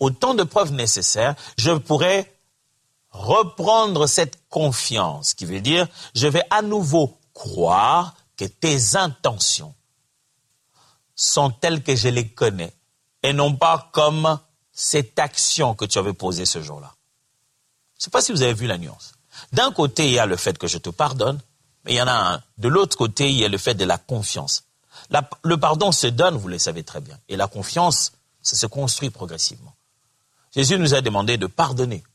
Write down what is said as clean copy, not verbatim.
autant de preuves nécessaires, je pourrais reprendre cette confiance, qui veut dire, je vais à nouveau croire que tes intentions sont telles que je les connais, et non pas comme cette action que tu avais posée ce jour-là. Je ne sais pas si vous avez vu la nuance. D'un côté, il y a le fait que je te pardonne, mais il y en a un. De l'autre côté, il y a le fait de la confiance. Le pardon se donne, vous le savez très bien, et la confiance, ça se construit progressivement. Jésus nous a demandé de pardonner.